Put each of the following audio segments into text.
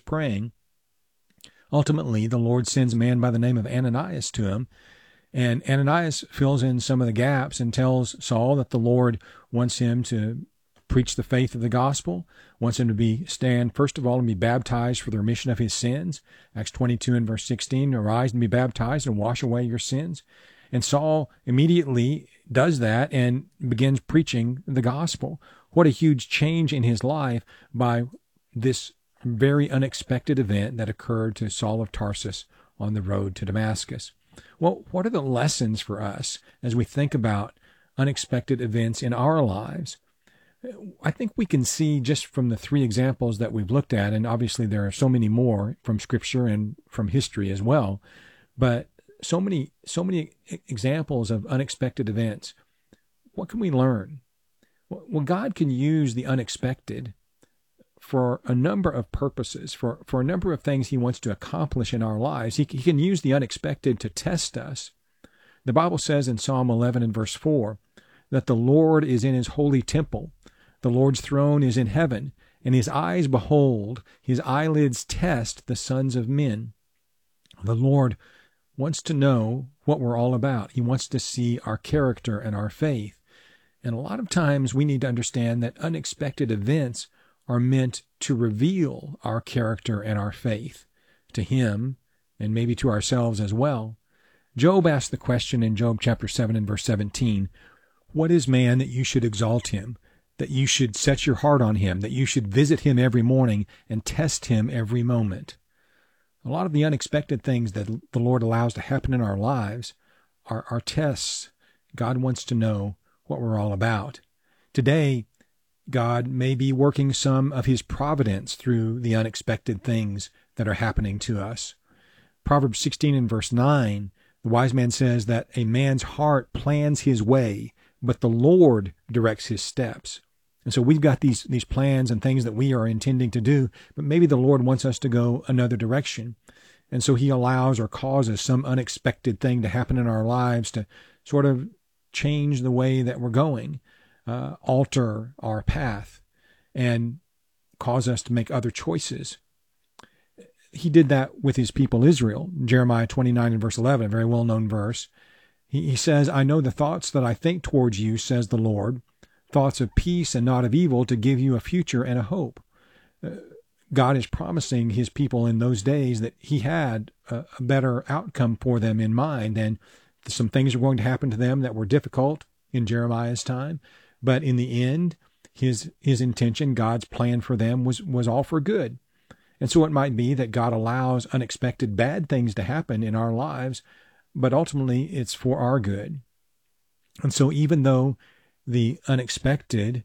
praying, ultimately the Lord sends a man by the name of Ananias to him. And Ananias fills in some of the gaps and tells Saul that the Lord wants him to preach the faith of the gospel, wants him to stand first of all and be baptized for the remission of his sins. Acts 22 and verse 16, arise and be baptized and wash away your sins. And Saul immediately does that and begins preaching the gospel. What a huge change in his life by this very unexpected event that occurred to Saul of Tarsus on the road to Damascus. Well, what are the lessons for us as we think about unexpected events in our lives? I think we can see just from the three examples that we've looked at, and obviously there are so many more from Scripture and from history as well, but so many examples of unexpected events. What can we learn? Well, God can use the unexpected for a number of purposes, for a number of things he wants to accomplish in our lives. He can use the unexpected to test us. The Bible says in Psalm 11 and verse 4 that the Lord is in his holy temple. The Lord's throne is in heaven, and his eyes behold, his eyelids test the sons of men. The Lord wants to know what we're all about. He wants to see our character and our faith. And a lot of times we need to understand that unexpected events are meant to reveal our character and our faith to him and maybe to ourselves as well. Job asked the question in Job chapter 7 and verse 17, what is man that you should exalt him, that you should set your heart on him, that you should visit him every morning and test him every moment? A lot of the unexpected things that the Lord allows to happen in our lives are tests. God wants to know what we're all about. Today, God may be working some of his providence through the unexpected things that are happening to us. Proverbs 16 and verse 9, the wise man says that a man's heart plans his way, but the Lord directs his steps. And so we've got these plans and things that we are intending to do, but maybe the Lord wants us to go another direction. And so he allows or causes some unexpected thing to happen in our lives to sort of change the way that we're going. Alter our path and cause us to make other choices. He did that with his people Israel. Jeremiah 29 and verse 11, a very well-known verse. He says, I know the thoughts that I think towards you, says the Lord, thoughts of peace and not of evil, to give you a future and a hope. God is promising his people in those days that he had a better outcome for them in mind, and some things are going to happen to them that were difficult in Jeremiah's time. But in the end, his intention, God's plan for them was all for good. And so it might be that God allows unexpected bad things to happen in our lives, but ultimately it's for our good. And so even though the unexpected,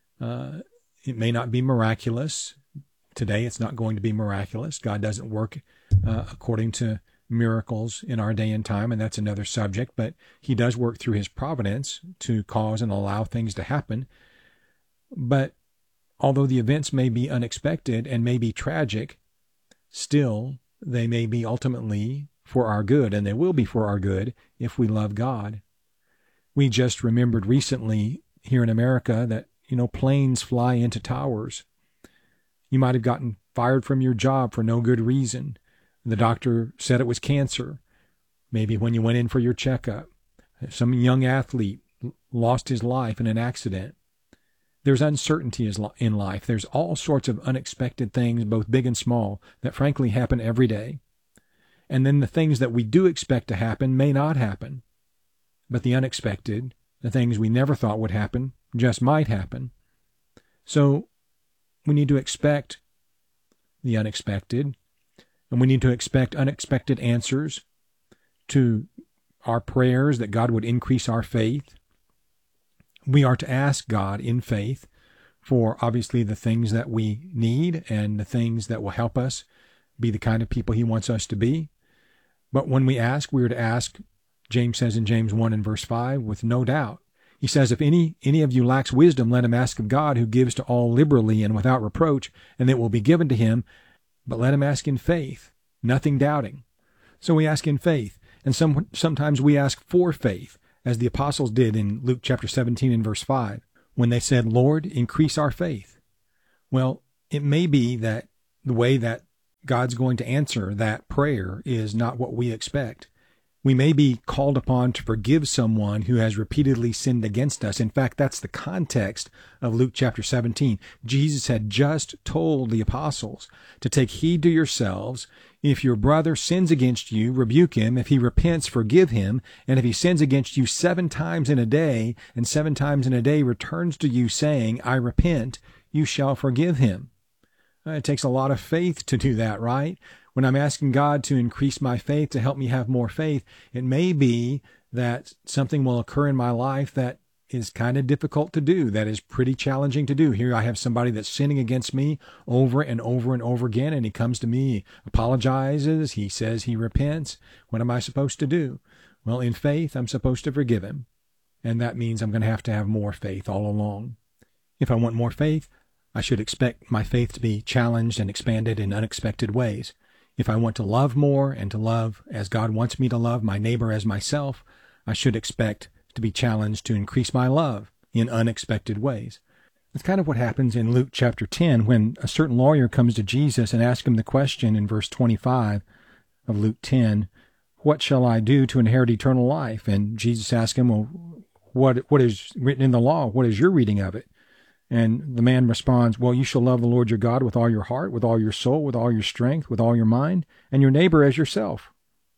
it may not be miraculous. Today it's not going to be miraculous. God doesn't work according to miracles in our day and time, and that's another subject, but he does work through his providence to cause and allow things to happen. But although the events may be unexpected and may be tragic, still they may be ultimately for our good, and they will be for our good if we love God. We just remembered recently here in America that, planes fly into towers. You might have gotten fired from your job for no good reason. The doctor said it was cancer. Maybe when you went in for your checkup, some young athlete lost his life in an accident. There's uncertainty in life. There's all sorts of unexpected things, both big and small, that frankly happen every day. And then the things that we do expect to happen may not happen. But the unexpected, the things we never thought would happen, just might happen. So we need to expect the unexpected, and we need to expect unexpected answers to our prayers, that God would increase our faith. We are to ask God in faith for obviously the things that we need and the things that will help us be the kind of people he wants us to be. But when we ask, we are to ask, James says in James 1 and verse 5, with no doubt. He says, if any of you lacks wisdom, let him ask of God, who gives to all liberally and without reproach, and it will be given to him. But let him ask in faith, nothing doubting. So we ask in faith. And sometimes we ask for faith, as the apostles did in Luke chapter 17 and verse 5, when they said, Lord, increase our faith. Well, it may be that the way that God's going to answer that prayer is not what we expect. We may be called upon to forgive someone who has repeatedly sinned against us. In fact, that's the context of Luke chapter 17. Jesus had just told the apostles to take heed to yourselves. If your brother sins against you, rebuke him. If he repents, forgive him. And if he sins against you 7 times in a day, and 7 times in a day returns to you saying, I repent, you shall forgive him. It takes a lot of faith to do that, right? When I'm asking God to increase my faith, to help me have more faith, it may be that something will occur in my life that is kind of difficult to do, that is pretty challenging to do. Here I have somebody that's sinning against me over and over and over again, and he comes to me, he apologizes, he says he repents. What am I supposed to do? Well, in faith, I'm supposed to forgive him, and that means I'm going to have more faith all along. If I want more faith, I should expect my faith to be challenged and expanded in unexpected ways. If I want to love more and to love as God wants me to love my neighbor as myself, I should expect to be challenged to increase my love in unexpected ways. That's kind of what happens in Luke chapter 10 when a certain lawyer comes to Jesus and asks him the question in verse 25 of Luke 10, what shall I do to inherit eternal life? And Jesus asks him, well, what is written in the law? What is your reading of it? And the man responds, well, you shall love the Lord your God with all your heart, with all your soul, with all your strength, with all your mind, and your neighbor as yourself.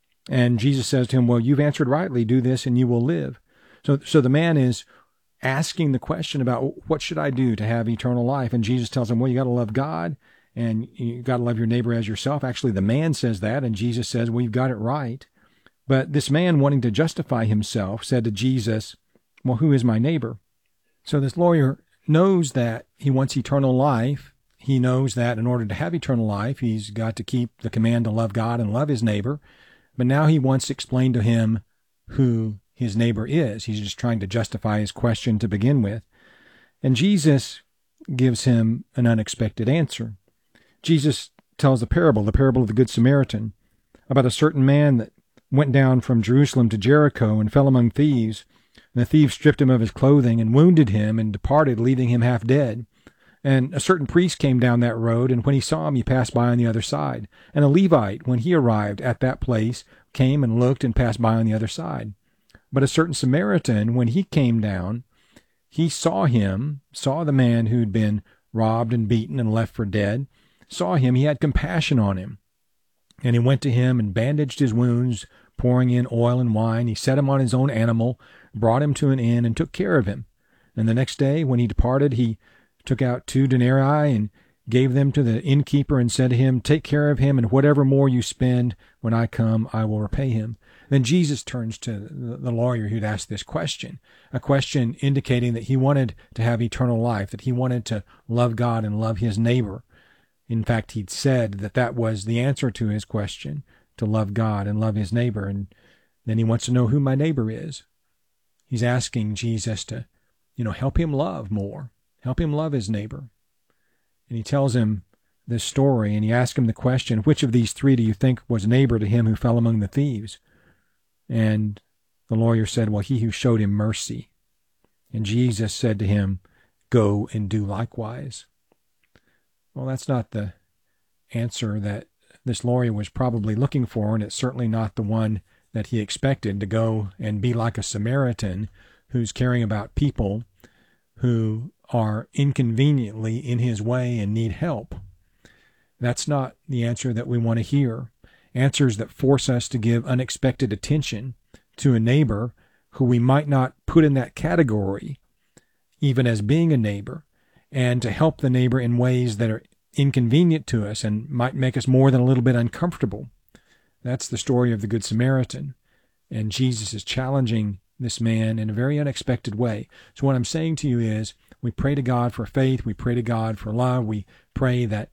And Jesus says to him, well, you've answered rightly. Do this and you will live. So the man is asking the question about what should I do to have eternal life? And Jesus tells him, well, you got to love God and you got to love your neighbor as yourself. Actually, the man says that, and Jesus says, well, you've got it right. But this man, wanting to justify himself, said to Jesus, well, who is my neighbor? So this lawyer knows that he wants eternal life. He knows that in order to have eternal life, he's got to keep the command to love God and love his neighbor. But now he wants to explain to him who his neighbor is. He's just trying to justify his question to begin with. And Jesus gives him an unexpected answer. Jesus tells the parable of the Good Samaritan, about a certain man that went down from Jerusalem to Jericho and fell among thieves. And the thieves stripped him of his clothing and wounded him and departed, leaving him half dead. And a certain priest came down that road, and when he saw him, he passed by on the other side. And a Levite, when he arrived at that place, came and looked and passed by on the other side. But a certain Samaritan, when he came down, he saw the man who'd been robbed and beaten and left for dead, saw him, he had compassion on him. And he went to him and bandaged his wounds, pouring in oil and wine. He set him on his own animal, brought him to an inn, and took care of him. And the next day, when he departed, he took out 2 denarii and gave them to the innkeeper and said to him, take care of him, and whatever more you spend, when I come, I will repay him. Then Jesus turns to the lawyer who'd asked this question, a question indicating that he wanted to have eternal life, that he wanted to love God and love his neighbor. In fact, he'd said that that was the answer to his question, to love God and love his neighbor. And then he wants to know who my neighbor is. He's asking Jesus to, help him love more, help him love his neighbor. And he tells him this story, and he asks him the question, which of these 3 do you think was neighbor to him who fell among the thieves? And the lawyer said, well, he who showed him mercy. And Jesus said to him, go and do likewise. Well, that's not the answer that this lawyer was probably looking for, and it's certainly not the one that he expected, to go and be like a Samaritan who's caring about people who are inconveniently in his way and need help. That's not the answer that we want to hear. Answers that force us to give unexpected attention to a neighbor who we might not put in that category, even as being a neighbor, and to help the neighbor in ways that are inconvenient to us and might make us more than a little bit uncomfortable. That's the story of the Good Samaritan. And Jesus is challenging this man in a very unexpected way. So what I'm saying to you is, we pray to God for faith, we pray to God for love, we pray that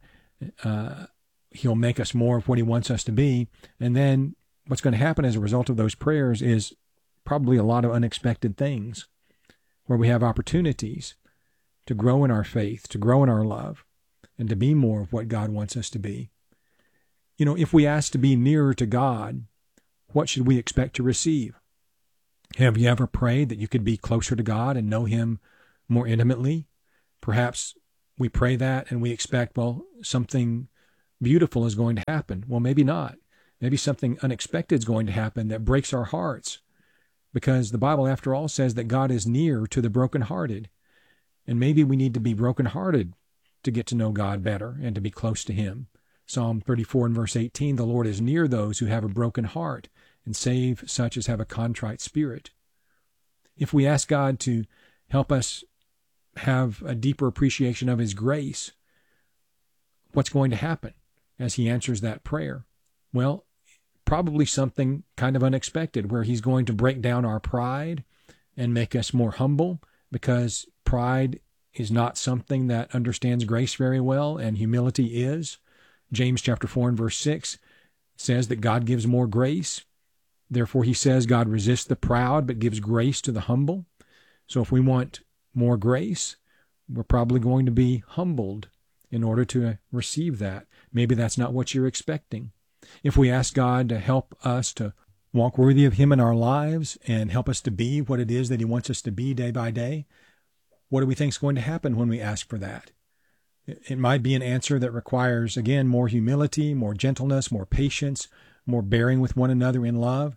he'll make us more of what he wants us to be. And then what's going to happen as a result of those prayers is probably a lot of unexpected things where we have opportunities to grow in our faith, to grow in our love, and to be more of what God wants us to be. If we ask to be nearer to God, what should we expect to receive? Have you ever prayed that you could be closer to God and know him more intimately? Perhaps we pray that and we expect, something beautiful is going to happen. Well, maybe not. Maybe something unexpected is going to happen that breaks our hearts, because the Bible, after all, says that God is near to the brokenhearted. And maybe we need to be brokenhearted to get to know God better and to be close to him. Psalm 34 and verse 18, the Lord is near those who have a broken heart and save such as have a contrite spirit. If we ask God to help us have a deeper appreciation of his grace, what's going to happen as he answers that prayer? Well, probably something kind of unexpected, where he's going to break down our pride and make us more humble, because pride is not something that understands grace very well, and humility is. James chapter 4 and verse 6 says that God gives more grace. Therefore, he says God resists the proud but gives grace to the humble. So if we want more grace, we're probably going to be humbled in order to receive that. Maybe that's not what you're expecting. If we ask God to help us to walk worthy of him in our lives and help us to be what it is that he wants us to be day by day, what do we think is going to happen when we ask for that? It might be an answer that requires, again, more humility, more gentleness, more patience, more bearing with one another in love.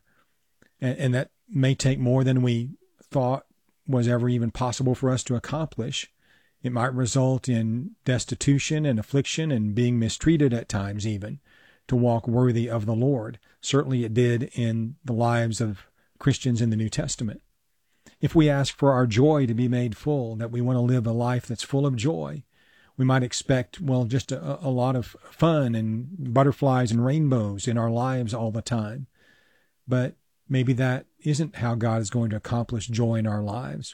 And that may take more than we thought was ever even possible for us to accomplish. It might result in destitution and affliction and being mistreated at times even, to walk worthy of the Lord. Certainly it did in the lives of Christians in the New Testament. If we ask for our joy to be made full, that we want to live a life that's full of joy, we might expect, well, just a lot of fun and butterflies and rainbows in our lives all the time. But maybe that isn't how God is going to accomplish joy in our lives.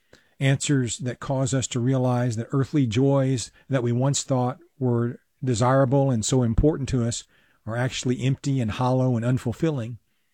Answers that cause us to realize that earthly joys that we once thought were desirable and so important to us are actually empty and hollow and unfulfilling.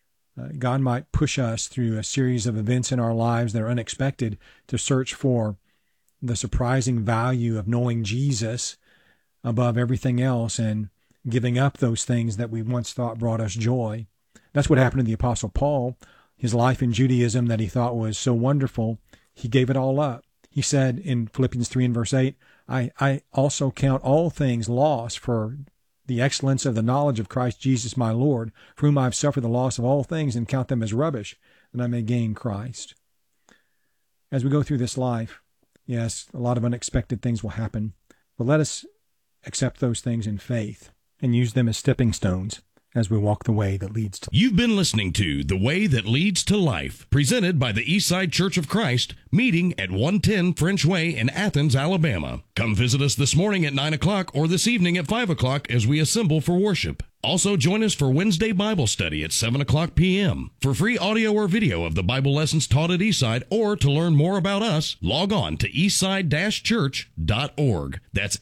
God might push us through a series of events in our lives that are unexpected to search for the surprising value of knowing Jesus above everything else and giving up those things that we once thought brought us joy. That's what happened to the Apostle Paul. His life in Judaism that he thought was so wonderful, he gave it all up. He said in Philippians 3 and verse 8, I also count all things lost for the excellence of the knowledge of Christ Jesus my Lord, for whom I have suffered the loss of all things and count them as rubbish, that I may gain Christ. As we go through this life, yes, a lot of unexpected things will happen, but let us accept those things in faith and use them as stepping stones as we walk the way that leads to life. You've been listening to The Way That Leads to Life, presented by the Eastside Church of Christ, meeting at 110 French Way in Athens, Alabama. Come visit us this morning at 9 o'clock or this evening at 5 o'clock as we assemble for worship. Also, join us for Wednesday Bible study at 7 o'clock p.m. For free audio or video of the Bible lessons taught at Eastside, or to learn more about us, log on to eastside-church.org. That's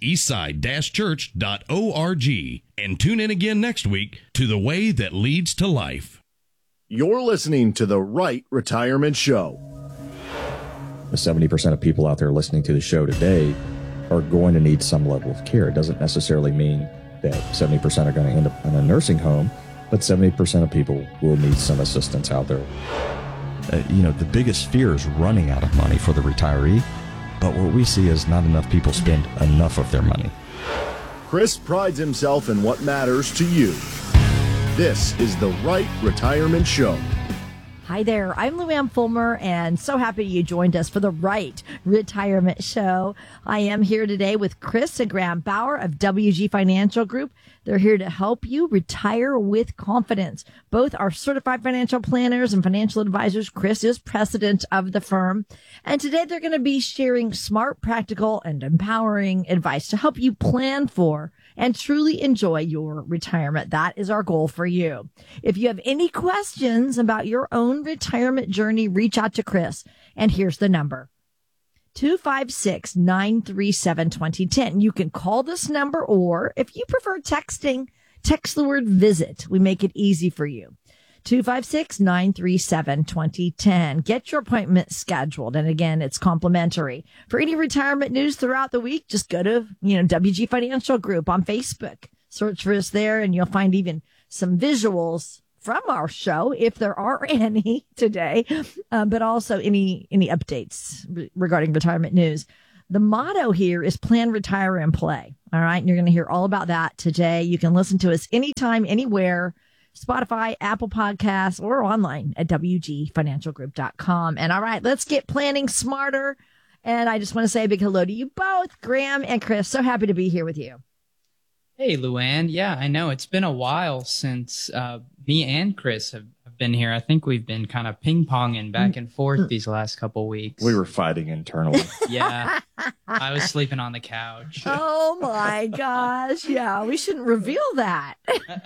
eastside-church.org. And tune in again next week to The Way That Leads to Life. You're listening to The Right Retirement Show. The 70% of people out there listening to the show today are going to need some level of care. It doesn't necessarily mean that 70% are going to end up in a nursing home, but 70% of people will need some assistance out there. The biggest fear is running out of money for the retiree, but what we see is not enough people spend enough of their money. Chris prides himself in what matters to you. This is The Right Retirement Show. Hi there, I'm Luann Fulmer, and so happy you joined us for The Right Retirement Show. I am here today with Chris and Graham Bauer of WG Financial Group. They're here to help you retire with confidence. Both are certified financial planners and financial advisors. Chris is president of the firm. And today they're going to be sharing smart, practical, and empowering advice to help you plan for and truly enjoy your retirement. That is our goal for you. If you have any questions about your own retirement journey, reach out to Chris. And here's the number: 256-937-2010. You can call this number, or if you prefer texting, text the word VISIT. We make it easy for you. 256-937-2010. Get your appointment scheduled. And again, it's complimentary. For any retirement news throughout the week, just go to, WG Financial Group on Facebook. Search for us there, and you'll find even some visuals from our show, if there are any today, but also any updates regarding retirement news. The motto here is plan, retire, and play. All right. And you're going to hear all about that today. You can listen to us anytime, anywhere, Spotify, Apple Podcasts, or online at WGFinancialGroup.com. And all right, let's get planning smarter. And I just want to say a big hello to you both, Graham and Chris. So happy to be here with you. Hey, Luann. Yeah, I know. It's been a while since me and Chris have been here. I think we've been kind of ping-ponging back and forth these last couple weeks. We were fighting internally. Yeah. I was sleeping on the couch. Oh, my gosh. Yeah, we shouldn't reveal that.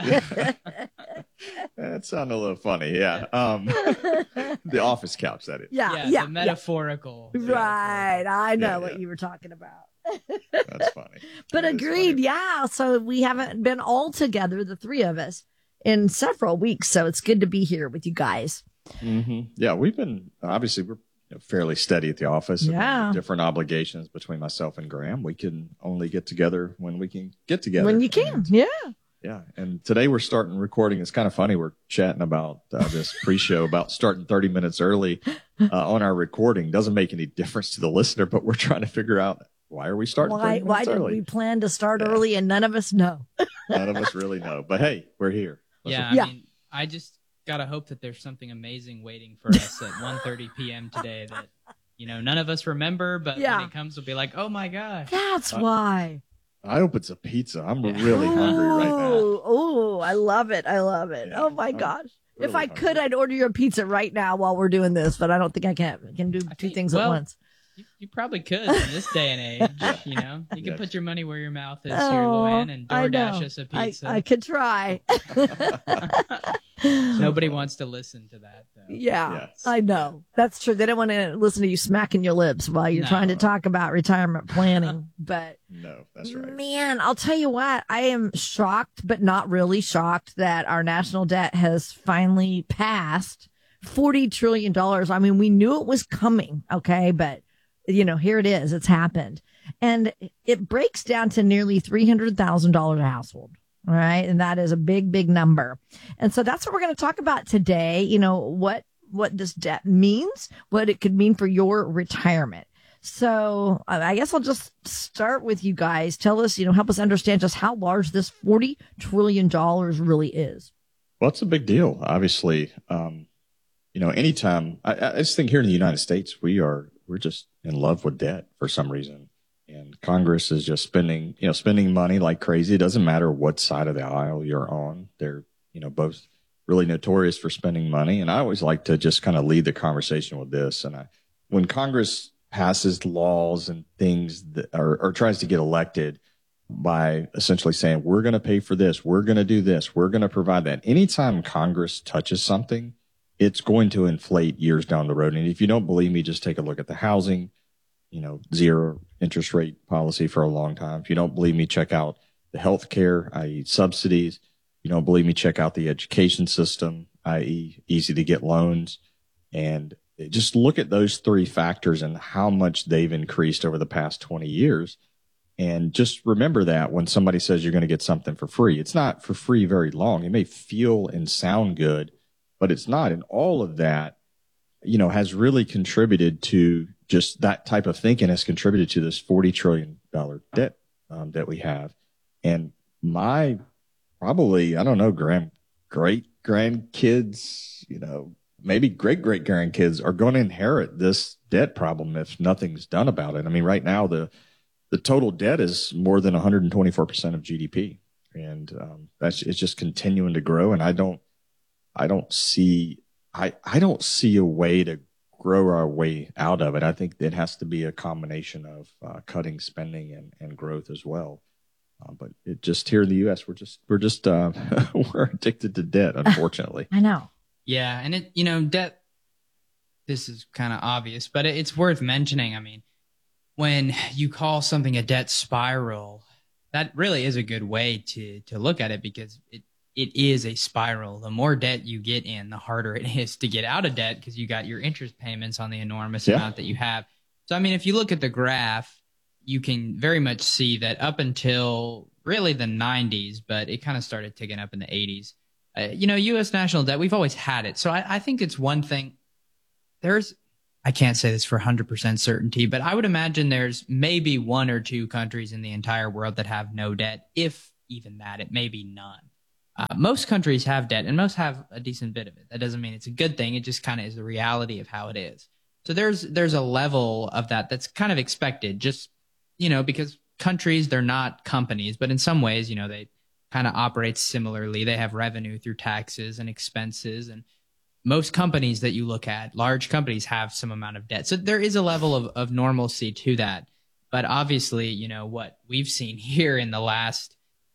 That sounded a little funny. Yeah. The office couch, that is. Yeah. The metaphorical. Right. I know Yeah, what yeah. you were talking about. That's funny. But That is agreed. funny. Yeah. So we haven't been all together, the three of us, in several weeks. So it's good to be here with you guys. Mm-hmm. Yeah, we've been, obviously, we're fairly steady at the office. Yeah. Different obligations between myself and Graham. We can only get together when we can get together. When you can. Yeah. Yeah. And today we're starting recording. It's kind of funny. We're chatting about this pre-show about starting 30 minutes early on our recording. Doesn't make any difference to the listener, but we're trying to figure out why are we starting 30 Why minutes did early? we plan to start early and none of us know? None of us really know. But hey, we're here. Yeah, Yeah. I mean, I just got to hope that there's something amazing waiting for us at 1:30 p.m. today that, none of us remember, but Yeah. when it comes, we'll be like, oh, my gosh. That's why. I hope it's a pizza. I'm really hungry right now. Oh, I love it. I love it. Yeah, Oh, my I'm gosh. really If I hungry. could, I'd order you a pizza right now while we're doing this, but I don't think I can. I can do I two think- things at well, once. You probably could in this day and age, You can Yes. put your money where your mouth is here, Oh, Luann, and I know. DoorDash us a pizza. I could try. Nobody wants to listen to that, though. Yeah, Yes. I know. That's true. They don't want to listen to you smacking your lips while you're No. trying to talk about retirement planning. But No, that's right. man, I'll tell you what, I am shocked, but not really shocked that our national debt has finally passed $40 trillion. I mean, we knew it was coming. Okay. But here it is. It's happened. And it breaks down to nearly $300,000 a household. All right. And that is a big, big number. And so that's what we're going to talk about today. What this debt means, what it could mean for your retirement. So I guess I'll just start with you guys. Tell us, help us understand just how large this $40 trillion really is. Well, it's a big deal. Obviously, anytime I just think here in the United States, we're just in love with debt for some reason. And Congress is just spending money like crazy. It doesn't matter what side of the aisle you're on. They're, both really notorious for spending money. And I always like to just kind of lead the conversation with this. And when Congress passes laws and things that or tries to get elected by essentially saying, we're going to pay for this, we're going to do this, we're going to provide that. Anytime Congress touches something, it's going to inflate years down the road. And if you don't believe me, just take a look at the housing, zero interest rate policy for a long time. If you don't believe me, check out the healthcare, i.e. subsidies. If you don't believe me, check out the education system, i.e. easy to get loans. And just look at those three factors and how much they've increased over the past 20 years. And just remember that when somebody says you're going to get something for free, it's not for free very long. It may feel and sound good, but it's not. And all of that, has really contributed to just that type of thinking has contributed to this $40 trillion debt that we have. And my probably, I don't know, great grandkids, maybe great grandkids are going to inherit this debt problem if nothing's done about it. I mean, right now, the total debt is more than 124% of GDP. And it's just continuing to grow. And I don't see a way to grow our way out of it. I think it has to be a combination of cutting spending and growth as well. But it just here in the U.S., we're addicted to debt, unfortunately. I know. Yeah, and debt, this is kind of obvious, but it's worth mentioning. I mean, when you call something a debt spiral, that really is a good way to look at it because it is a spiral. The more debt you get in, the harder it is to get out of debt because you got your interest payments on the enormous amount that you have. So, I mean, if you look at the graph, you can very much see that up until really the 90s, but it kind of started ticking up in the 80s. U.S. national debt, we've always had it. So I think it's one thing. I I can't say this for 100% certainty, but I would imagine there's maybe 1 or 2 countries in the entire world that have no debt, if even that. It may be none. Most countries have debt, and most have a decent bit of it. That doesn't mean it's a good thing. It just kind of is the reality of how it is. So there's a level of that that's kind of expected, just, because countries, they're not companies, but in some ways, they kind of operate similarly. They have revenue through taxes and expenses, and most companies that you look at, large companies, have some amount of debt. So there is a level of normalcy to that. But obviously, what we've seen here in the last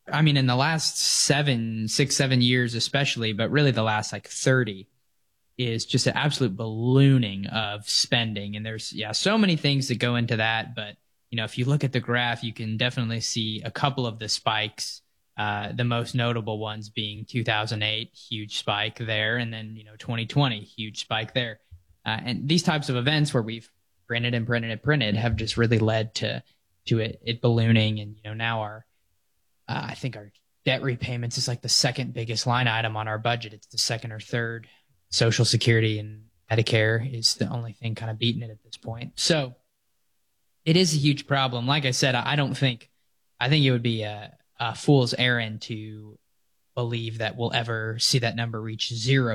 6, 7 years especially, but really the last 30, is just an absolute ballooning of spending. And there's, so many things that go into that. But, if you look at the graph, you can definitely see a couple of the spikes, the most notable ones being 2008, huge spike there. And then, 2020, huge spike there. And these types of events where we've printed and printed and printed have just really led to it ballooning. And, now I think our debt repayments is the second biggest line item on our budget. It's the second or third. Social Security and Medicare is the only thing kind of beating it at this point. So it is a huge problem. Like I said, I think it would be a fool's errand to believe that we'll ever see that number reach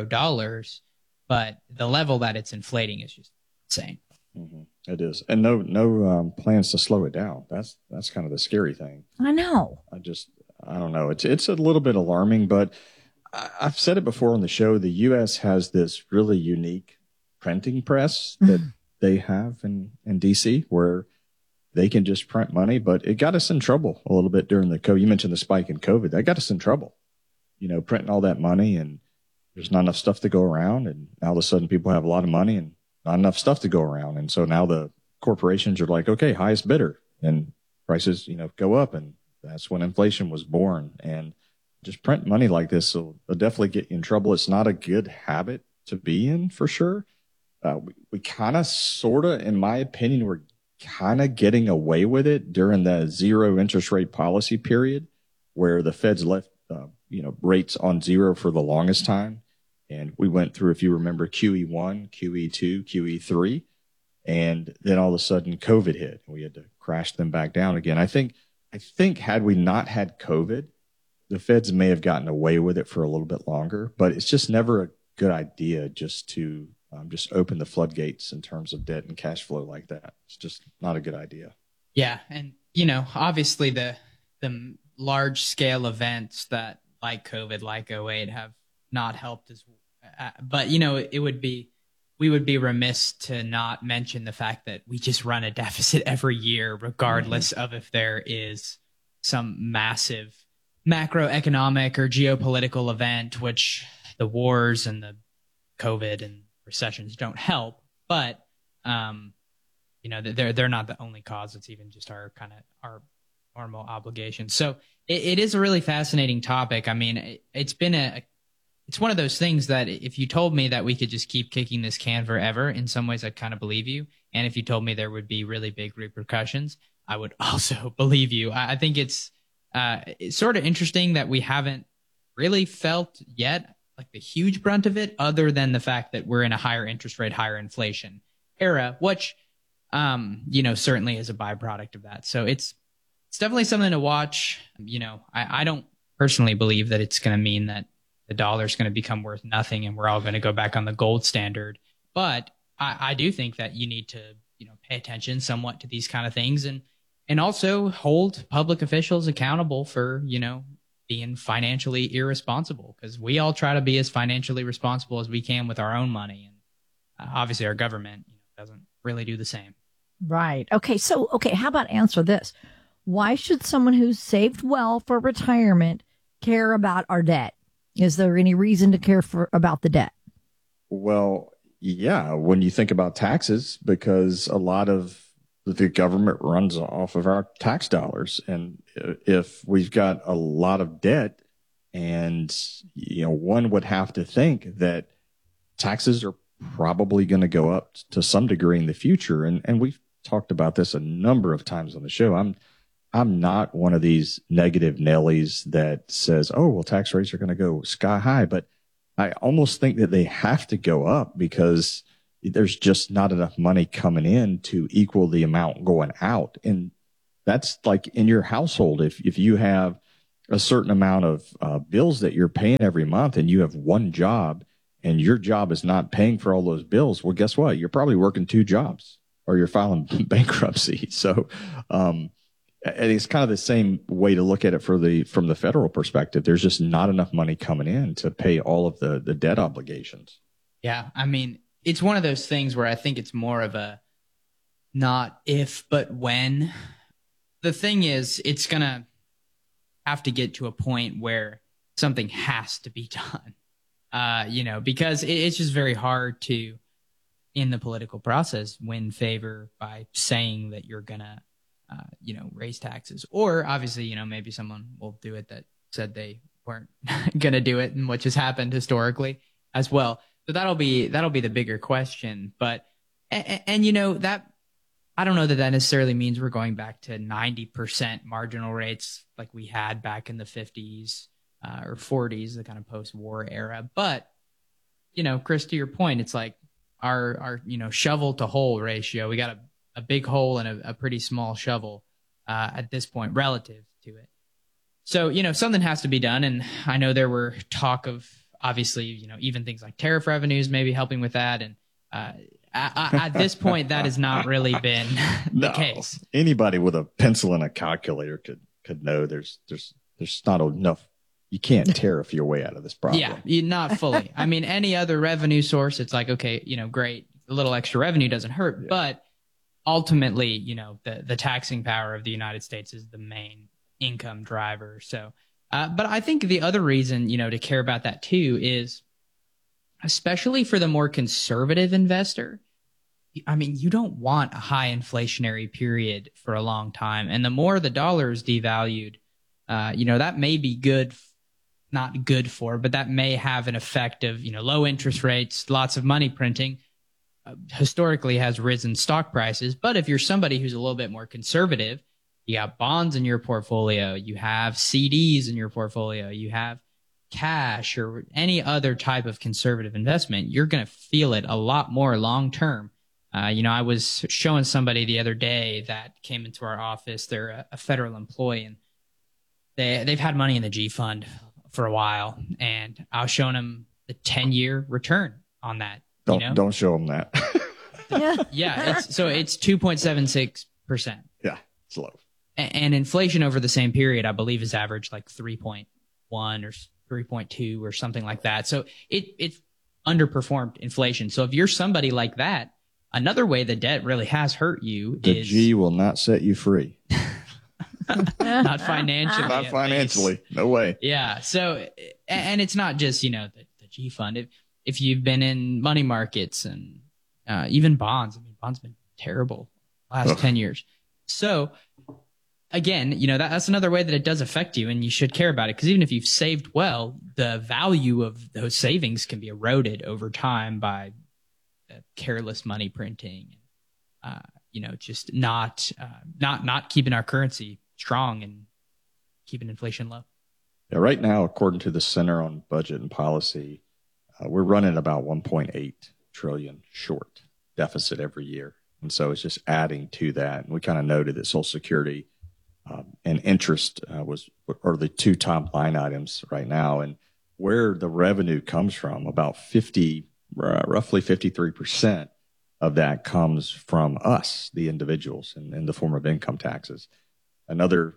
$0, but the level that it's inflating is just insane. Mm-hmm. It is. And no plans to slow it down. That's kind of the scary thing. I know. I don't know. It's a little bit alarming, but I've said it before on the show. The U.S. has this really unique printing press that they have in D.C. where they can just print money, but it got us in trouble a little bit during the COVID. You mentioned the spike in COVID. That got us in trouble, printing all that money, and there's not enough stuff to go around. And now all of a sudden people have a lot of money and not enough stuff to go around. And so now the corporations are like, okay, highest bidder, and prices, go up. And that's when inflation was born. And just print money like this will definitely get you in trouble. It's not a good habit to be in, for sure. We kind of, sort of, in my opinion, we're kind of getting away with it during the zero interest rate policy period, where the Feds left, rates on zero for the longest time. And we went through, if you remember, QE1, QE2, QE3, and then all of a sudden COVID hit and we had to crash them back down again. I think had we not had COVID, the Feds may have gotten away with it for a little bit longer, but it's just never a good idea just to just open the floodgates in terms of debt and cash flow like that. It's just not a good idea. Yeah. And, obviously the large scale events that like COVID, like 08 have not helped as but, we would be remiss to not mention the fact that we just run a deficit every year, regardless of if there is some massive macroeconomic or geopolitical event, which the wars and the COVID and recessions don't help. But, they're not the only cause. It's even just our normal obligation. So it is a really fascinating topic. I mean, it's one of those things that if you told me that we could just keep kicking this can forever, in some ways I'd kind of believe you. And if you told me there would be really big repercussions, I would also believe you. I think it's sort of interesting that we haven't really felt yet the huge brunt of it, other than the fact that we're in a higher interest rate, higher inflation era, which, certainly is a byproduct of that. So it's definitely something to watch. I don't personally believe that it's going to mean that the dollar is going to become worth nothing and we're all going to go back on the gold standard. But I do think that you need to, pay attention somewhat to these kind of things and also hold public officials accountable for, being financially irresponsible, because we all try to be as financially responsible as we can with our own money. And obviously our government doesn't really do the same. Right. Okay. So, how about answer this? Why should someone who's saved well for retirement care about our debt? Is there any reason to care about the debt? Well, yeah, when you think about taxes, because a lot of the government runs off of our tax dollars. And if we've got a lot of debt, and, one would have to think that taxes are probably going to go up to some degree in the future. And we've talked about this a number of times on the show. I'm not one of these negative Nellies that says, oh, well, tax rates are going to go sky high. But I almost think that they have to go up because there's just not enough money coming in to equal the amount going out. And that's like in your household. If you have a certain amount of bills that you're paying every month and you have one job and your job is not paying for all those bills, well, guess what? You're probably working two jobs or you're filing bankruptcy. So, and it's kind of the same way to look at it from the federal perspective. There's just not enough money coming in to pay all of the debt obligations. Yeah. I mean, it's one of those things where I think it's more of a not if, but when. The thing is, it's going to have to get to a point where something has to be done, because it's just very hard to, in the political process, win favor by saying that you're going to, raise taxes. Or obviously, maybe someone will do it that said they weren't going to do it, and which has happened historically as well. So that'll be the bigger question. But, and that, I don't know that necessarily means we're going back to 90% marginal rates like we had back in the 50s or 40s, the kind of post-war era. But, Chris, to your point, it's like our shovel to hole ratio. We got a big hole and a pretty small shovel at this point relative to it. So, something has to be done. And I know there were talk of, obviously, even things like tariff revenues maybe helping with that. And at this point, that has not really been the case. Anybody with a pencil and a calculator could know there's not enough. You can't tariff your way out of this problem. Yeah, not fully. I mean, any other revenue source, it's like, okay, great. A little extra revenue doesn't hurt. Yeah. But ultimately, the taxing power of the United States is the main income driver. So, but I think the other reason, to care about that too is, especially for the more conservative investor, I mean, you don't want a high inflationary period for a long time. And the more the dollar is devalued, that may be good, not good for, but that may have an effect of, low interest rates, lots of money printing, historically has risen stock prices. But if you're somebody who's a little bit more conservative, you got bonds in your portfolio, you have CDs in your portfolio, you have cash or any other type of conservative investment, you're going to feel it a lot more long term. I was showing somebody the other day that came into our office. They're a federal employee, and they've had money in the G fund for a while. And I was showing them the 10-year return on that. Don't show them that. Yeah, it's 2.76%. Yeah, it's low. And inflation over the same period, I believe, is averaged like 3.1 or 3.2 or something like that. So it's underperformed inflation. So if you're somebody like that, another way the debt really has hurt you the G will not set you free. Not financially. Not financially. No way. Yeah. So, and it's not just, the G fund. If you've been in money markets and even bonds, I mean, bonds been terrible last 10 years. So again, that's another way that it does affect you, and you should care about it, because even if you've saved well, the value of those savings can be eroded over time by careless money printing, just not keeping our currency strong and keeping inflation low. Yeah, right now, according to the Center on Budget and Policy, we're running about 1.8 trillion short deficit every year, and so it's just adding to that. And we kind of noted that Social Security and interest are the two top line items right now, and where the revenue comes from, about roughly 53% of that comes from us, the individuals, in the form of income taxes. Another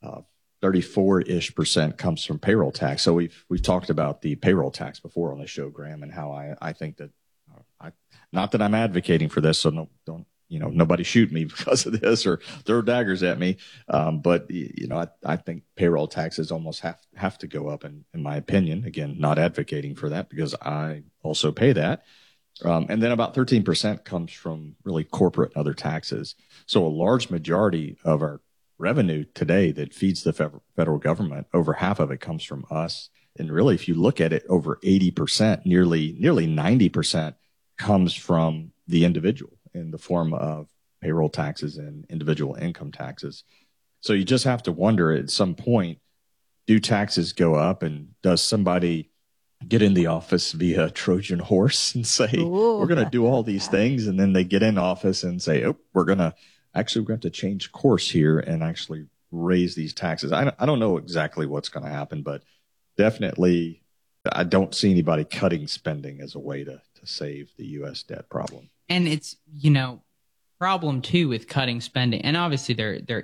34-ish% comes from payroll tax. So we've talked about the payroll tax before on the show, Graham, and how I think that not that I'm advocating for this, so don't nobody shoot me because of this or throw daggers at me. But I think payroll taxes almost have to go up in my opinion. Again, not advocating for that because I also pay that. And then about 13% comes from really corporate and other taxes. So a large majority of our revenue today that feeds the federal government, over half of it comes from us. And really, if you look at it, over 80%, nearly 90% comes from the individual in the form of payroll taxes and individual income taxes. So you just have to wonder at some point, do taxes go up, and does somebody get in the office via Trojan horse and say, Ooh. we're going to do all these things. And then they get in office and say, oh, we're going to have to change course here and actually raise these taxes. I don't know exactly what's going to happen, but definitely I don't see anybody cutting spending as a way to save the U.S. debt problem. And it's, problem too with cutting spending. And obviously there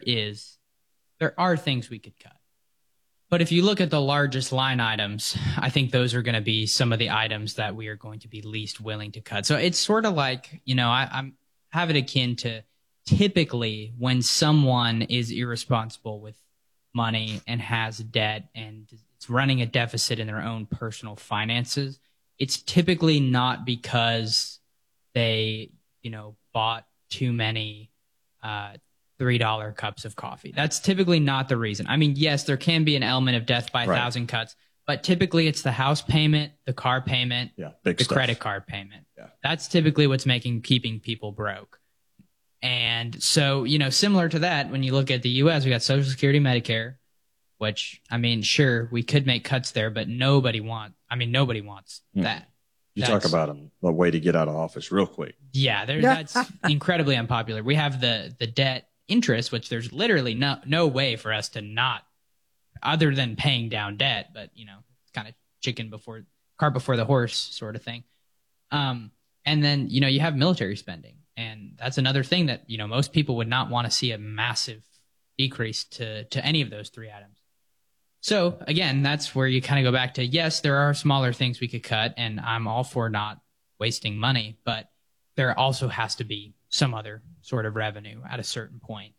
are things we could cut. But if you look at the largest line items, I think those are going to be some of the items that we are going to be least willing to cut. So it's sort of like, I have it akin to typically when someone is irresponsible with money and has debt and it's running a deficit in their own personal finances, it's typically not because they, bought too many $3 cups of coffee. That's typically not the reason. I mean, yes, there can be an element of death by 1,000 cuts, but typically it's the house payment, the car payment, the credit card payment. Yeah. That's typically what's keeping people broke. And so, similar to that, when you look at the U.S., we got Social Security, Medicare, which, I mean, sure, we could make cuts there, but nobody wants that. Talk about a way to get out of office real quick. Yeah, that's incredibly unpopular. We have the debt interest, which there's literally no way for us to not, other than paying down debt, but it's kind of cart before the horse sort of thing. And then you have military spending, and that's another thing that most people would not want to see a massive decrease to any of those three items. So again, that's where you kind of go back to, yes, there are smaller things we could cut, and I'm all for not wasting money, but there also has to be some other sort of revenue at a certain point,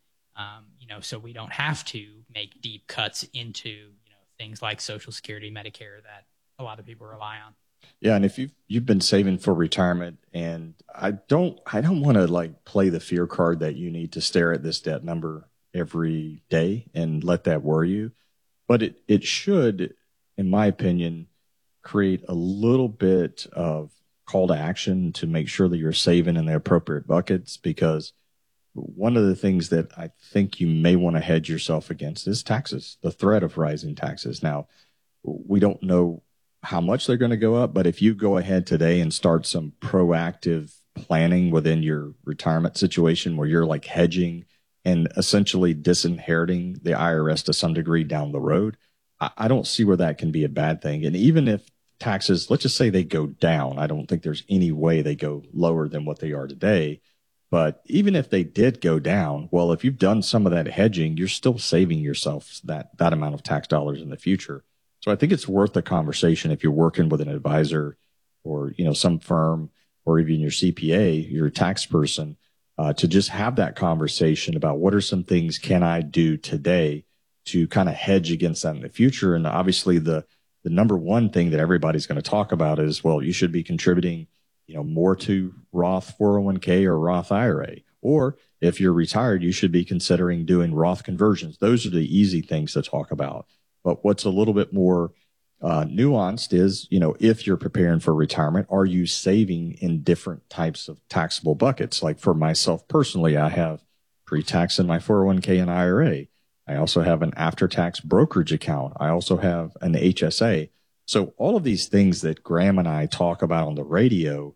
so we don't have to make deep cuts into, things like Social Security, Medicare that a lot of people rely on. Yeah, and if you've been saving for retirement, and I don't want to play the fear card that you need to stare at this debt number every day and let that worry you. But it should, in my opinion, create a little bit of call to action to make sure that you're saving in the appropriate buckets, because one of the things that I think you may want to hedge yourself against is taxes, the threat of rising taxes. Now, we don't know how much they're going to go up, but if you go ahead today and start some proactive planning within your retirement situation where you're hedging and essentially disinheriting the IRS to some degree down the road, I don't see where that can be a bad thing. And even if taxes, let's just say they go down, I don't think there's any way they go lower than what they are today. But even if they did go down, well, if you've done some of that hedging, you're still saving yourself that amount of tax dollars in the future. So I think it's worth a conversation if you're working with an advisor or, some firm, or even your CPA, your tax person, to just have that conversation about what are some things can I do today to kind of hedge against that in the future. And obviously the number one thing that everybody's going to talk about is, well, you should be contributing, more to Roth 401k or Roth IRA. Or if you're retired, you should be considering doing Roth conversions. Those are the easy things to talk about. But what's a little bit more nuanced is, if you're preparing for retirement, are you saving in different types of taxable buckets? Like for myself personally, I have pre-tax in my 401k and IRA. I also have an after-tax brokerage account. I also have an HSA. So all of these things that Graham and I talk about on the radio,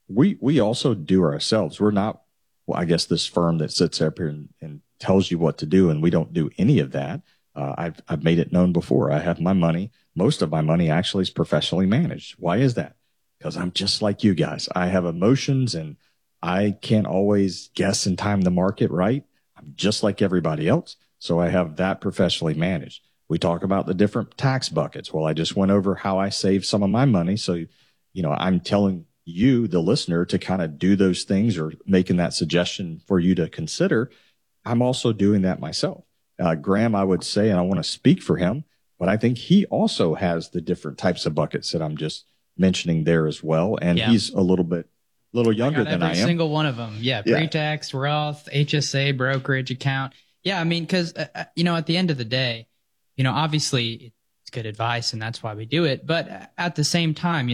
we also do ourselves. We're not, I guess, this firm that sits up here and tells you what to do, and we don't do any of that. I've made it known before. I have my money. Most of my money actually is professionally managed. Why is that? Because I'm just like you guys. I have emotions, and I can't always guess and time the market right. I'm just like everybody else. So I have that professionally managed. We talk about the different tax buckets. Well, I just went over how I save some of my money. So, I'm telling you, the listener, to kind of do those things or making that suggestion for you to consider. I'm also doing that myself. Graham, I would say, and I want to speak for him, but I think he also has the different types of buckets that I'm just mentioning there as well. And he's a little younger than I am. Every single one of them. Yeah. Pre-tax, Roth, HSA, brokerage account. Yeah. I mean, cause, at the end of the day, obviously it's good advice and that's why we do it. But at the same time,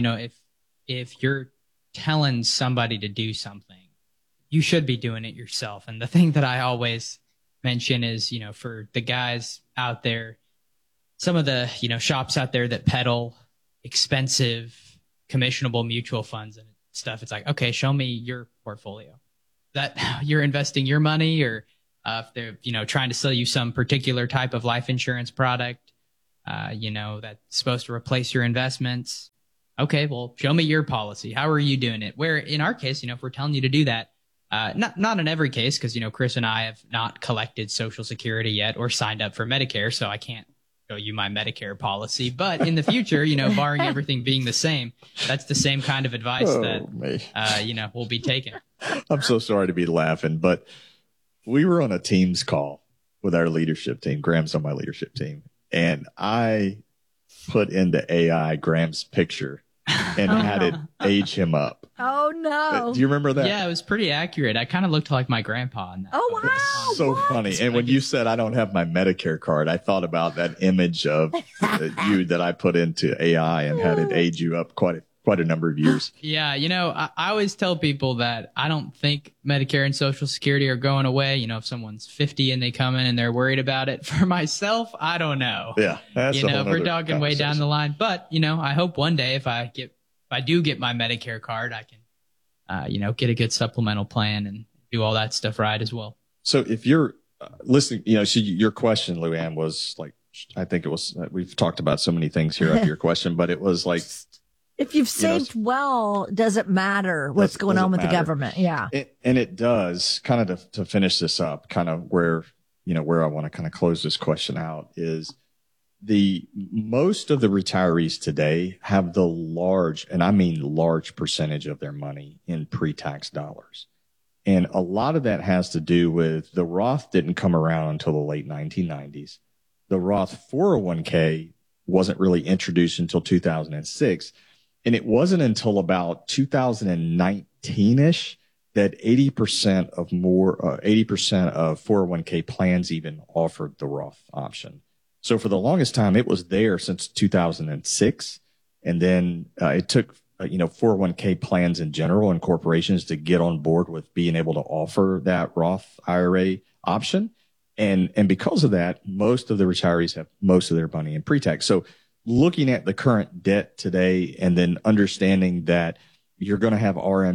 if you're telling somebody to do something, you should be doing it yourself. And the thing that I always mention is, for the guys out there, some of the, shops out there that peddle expensive commissionable mutual funds and stuff. It's like, okay, show me your portfolio that you're investing your money, or if they're, trying to sell you some particular type of life insurance product, that's supposed to replace your investments. Okay, well, show me your policy. How are you doing it? Where in our case, if we're telling you to do that, not in every case, because, Chris and I have not collected Social Security yet or signed up for Medicare, so I can't show you my Medicare policy. But in the future, barring everything being the same, that's the same kind of advice we'll be taking. I'm so sorry to be laughing, but we were on a Teams call with our leadership team. Graham's on my leadership team, and I put into AI Graham's picture and had it age him up. Oh, no. Do you remember that? Yeah, it was pretty accurate. I kind of looked like my grandpa in that. Oh, wow. So funny. And when you said I don't have my Medicare card, I thought about that image of you that I put into AI and had it age you up quite a number of years. Yeah, I always tell people that I don't think Medicare and Social Security are going away. If someone's 50 and they come in and they're worried about it. For myself, I don't know. Yeah, that's we're talking way down the line. But I hope one day if I do get my Medicare card, I can get a good supplemental plan and do all that stuff right as well. So if you're listening, so your question, Luann, was like, I think it was, we've talked about so many things here after your question, but it was like, if you've saved well, does it matter what's going on with the government? Yeah. And it does. Kind of to finish this up, kind of where I want to kind of close this question out is most of the retirees today have the large, and I mean large percentage of their money in pre-tax dollars. And a lot of that has to do with the Roth didn't come around until the late 1990s. The Roth 401k wasn't really introduced until 2006. And it wasn't until about 2019-ish that 80% of 401k plans even offered the Roth option. So for the longest time, it was there since 2006. And then it took, 401k plans in general and corporations to get on board with being able to offer that Roth IRA option. And because of that, most of the retirees have most of their money in pre-tax. So looking at the current debt today and then understanding that you're going to have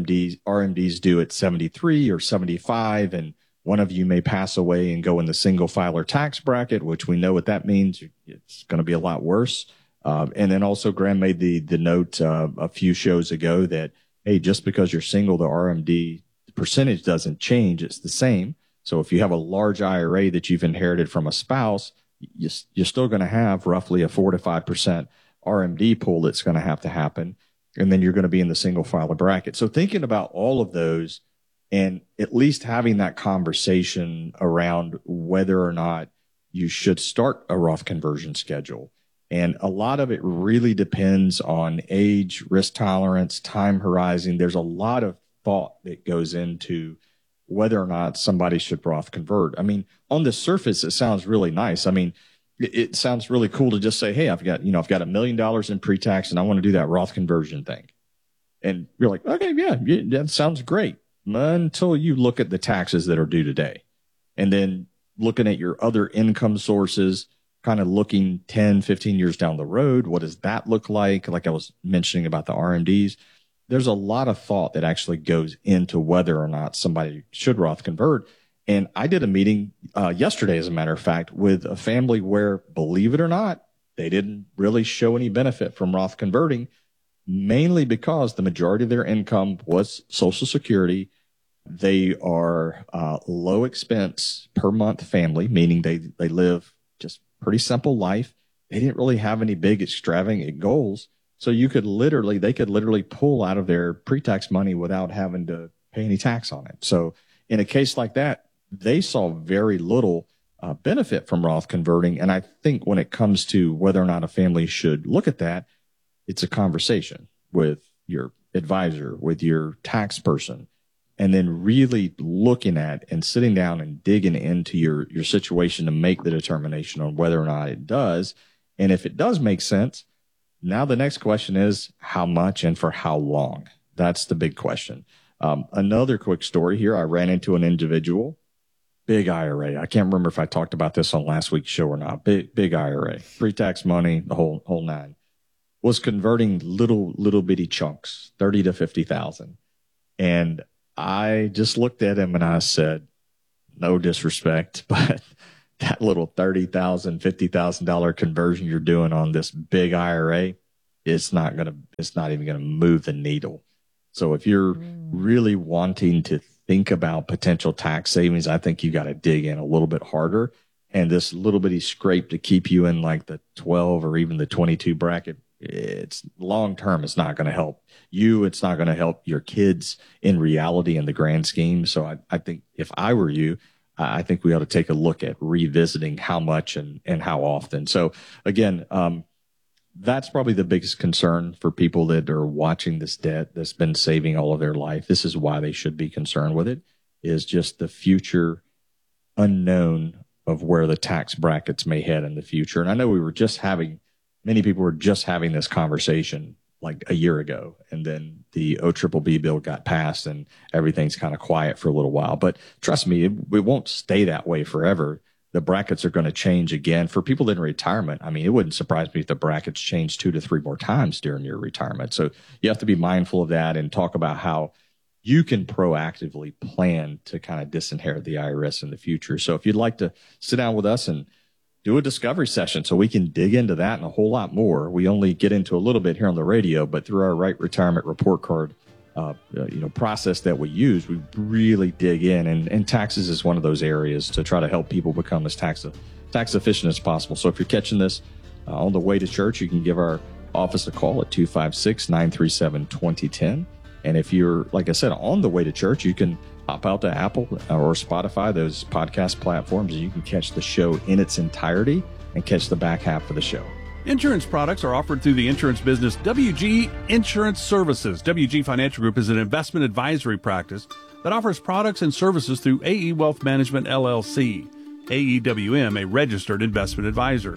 RMDs due at 73 or 75, and one of you may pass away and go in the single filer tax bracket, which we know what that means. It's going to be a lot worse. And then also Graham made the note a few shows ago that, hey, just because you're single, the RMD percentage doesn't change. It's the same. So if you have a large IRA that you've inherited from a spouse, you're still going to have roughly a 4 to 5% RMD pool that's going to have to happen. And then you're going to be in the single filer bracket. So thinking about all of those and at least having that conversation around whether or not you should start a Roth conversion schedule. And a lot of it really depends on age, risk tolerance, time horizon. There's a lot of thought that goes into whether or not somebody should Roth convert. I mean, on the surface, it sounds really nice. I mean, it sounds really cool to just say, hey, I've got $1 million in pre-tax and I want to do that Roth conversion thing. And you're like, okay, yeah, that sounds great. Until you look at the taxes that are due today. And then looking at your other income sources, kind of looking 10, 15 years down the road, what does that look like? Like I was mentioning about the RMDs. There's a lot of thought that actually goes into whether or not somebody should Roth convert. And I did a meeting yesterday, as a matter of fact, with a family where, believe it or not, they didn't really show any benefit from Roth converting, mainly because the majority of their income was Social Security. They are low expense per month family, meaning they live just pretty simple life. They didn't really have any big extravagant goals. So they could literally pull out of their pre-tax money without having to pay any tax on it. So in a case like that, they saw very little benefit from Roth converting. And I think when it comes to whether or not a family should look at that, it's a conversation with your advisor, with your tax person, and then really looking at and sitting down and digging into your situation to make the determination on whether or not it does. And if it does make sense, now the next question is how much and for how long? That's the big question. Another quick story here. I ran into an individual, big IRA. I can't remember if I talked about this on last week's show or not. Big IRA, pre-tax money, the whole nine. was converting little bitty chunks, 30 to 50,000. And I just looked at him and I said, no disrespect, but that little $30,000, $50,000 conversion you're doing on this big IRA, it's not even going to move the needle. So if you're really wanting to think about potential tax savings, I think you got to dig in a little bit harder. And this little bitty scrape to keep you in like the 12 or even the 22 bracket, it's long term. It's not going to help you. It's not going to help your kids in reality in the grand scheme. So I think if I were you, I think we ought to take a look at revisiting how much and how often. So again, that's probably the biggest concern for people that are watching this debt that's been saving all of their life. This is why they should be concerned with it, is just the future unknown of where the tax brackets may head in the future. And I know many people were just having this conversation like a year ago, and then the OBBB bill got passed and everything's kind of quiet for a little while. But trust me, it won't stay that way forever. The brackets are going to change again. For people in retirement, I mean, it wouldn't surprise me if the brackets change 2 to 3 more times during your retirement. So you have to be mindful of that and talk about how you can proactively plan to kind of disinherit the IRS in the future. So if you'd like to sit down with us and do a discovery session so we can dig into that and a whole lot more. We only get into a little bit here on the radio, but through our Right Retirement Report Card process that we use, we really dig in. And taxes is one of those areas to try to help people become as tax efficient as possible. So if you're catching this on the way to church, you can give our office a call at 256-937-2010. And if you're, like I said, on the way to church, you can hop out to Apple or Spotify, those podcast platforms, and you can catch the show in its entirety and catch the back half of the show. Insurance products are offered through the insurance business WG Insurance Services. WG Financial Group is an investment advisory practice that offers products and services through AE Wealth Management, LLC. AEWM, a registered investment advisor.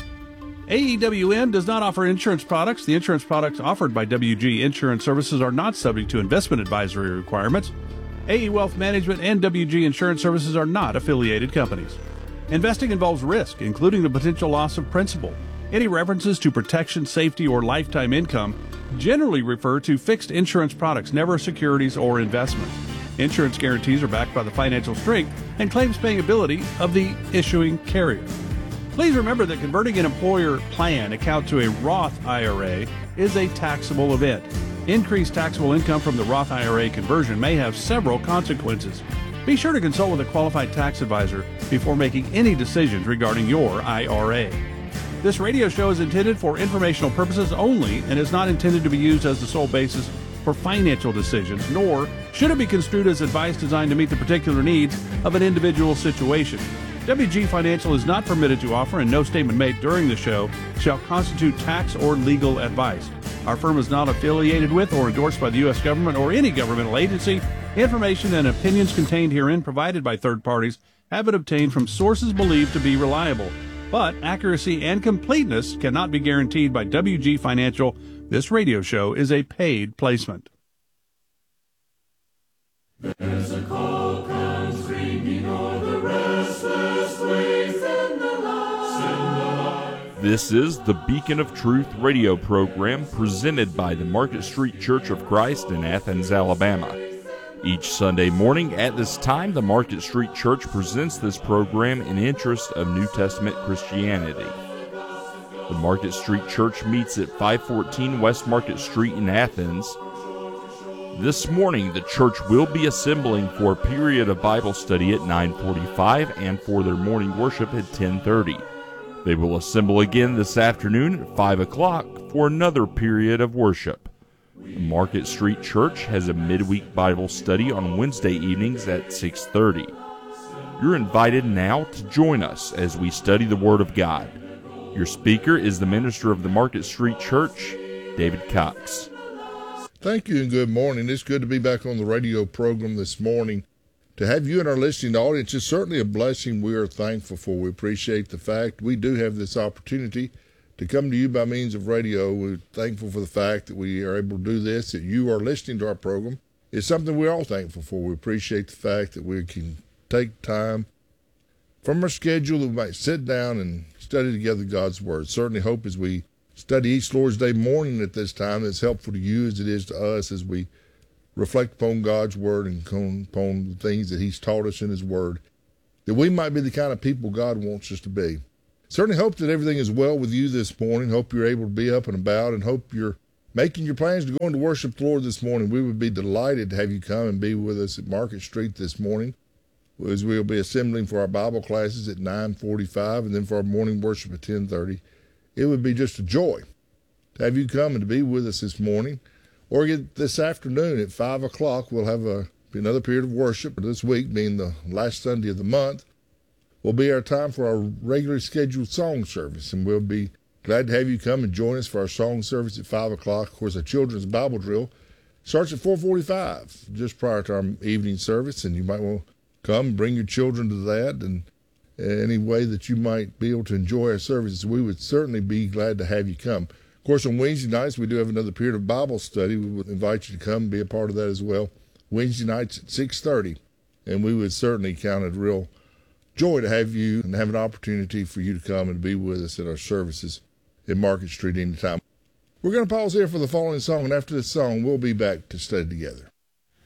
AEWM does not offer insurance products. The insurance products offered by WG Insurance Services are not subject to investment advisory requirements. AE Wealth Management and WG Insurance Services are not affiliated companies. Investing involves risk, including the potential loss of principal. Any references to protection, safety, or lifetime income generally refer to fixed insurance products, never securities or investments. Insurance guarantees are backed by the financial strength and claims-paying ability of the issuing carrier. Please remember that converting an employer plan account to a Roth IRA is a taxable event. Increased taxable income from the Roth IRA conversion may have several consequences. Be sure to consult with a qualified tax advisor before making any decisions regarding your IRA. This radio show is intended for informational purposes only and is not intended to be used as the sole basis for financial decisions, nor should it be construed as advice designed to meet the particular needs of an individual situation. WG Financial is not permitted to offer, and no statement made during the show shall constitute tax or legal advice. Our firm is not affiliated with or endorsed by the U.S. government or any governmental agency. Information and opinions contained herein provided by third parties have been obtained from sources believed to be reliable, but accuracy and completeness cannot be guaranteed by WG Financial. This radio show is a paid placement. There's a call comes screaming o'er the restless waste in the life. This is the Beacon of Truth radio program presented by the Market Street Church of Christ in Athens, Alabama. Each Sunday morning at this time, the Market Street Church presents this program in interest of New Testament Christianity. The Market Street Church meets at 514 West Market Street in Athens. This morning, the church will be assembling for a period of Bible study at 9:45 and for their morning worship at 10:30. They will assemble again this afternoon at 5 o'clock for another period of worship. The Market Street Church has a midweek Bible study on Wednesday evenings at 6:30. You're invited now to join us as we study the Word of God. Your speaker is the minister of the Market Street Church, David Cox. Thank you and good morning. It's good to be back on the radio program this morning. To have you in our listening audience is certainly a blessing we are thankful for. We appreciate the fact we do have this opportunity to come to you by means of radio. We're thankful for the fact that we are able to do this, that you are listening to our program. It's something we're all thankful for. We appreciate the fact that we can take time from our schedule that we might sit down and study together God's Word. Certainly hope as we study each Lord's Day morning at this time that's helpful to you as it is to us as we reflect upon God's Word and upon the things that He's taught us in His Word, that we might be the kind of people God wants us to be. Certainly hope that everything is well with you this morning. Hope you're able to be up and about, and hope you're making your plans to go into worship the Lord this morning. We would be delighted to have you come and be with us at Market Street this morning, as we'll be assembling for our Bible classes at 9:45 and then for our morning worship at 10:30. It would be just a joy to have you come and to be with us this morning. Or this afternoon at 5 o'clock, we'll have another period of worship. This week, being the last Sunday of the month, will be our time for our regularly scheduled song service. And we'll be glad to have you come and join us for our song service at 5 o'clock. Of course, our children's Bible drill starts at 4:45, just prior to our evening service. And you might want to come and bring your children to that. And any way that you might be able to enjoy our services, we would certainly be glad to have you come. Of course, on Wednesday nights, we do have another period of Bible study. We would invite you to come and be a part of that as well. Wednesday nights at 6:30. And we would certainly count it real joy to have you and have an opportunity for you to come and be with us at our services in Market Street anytime. We're going to pause here for the following song, and after this song, we'll be back to study together.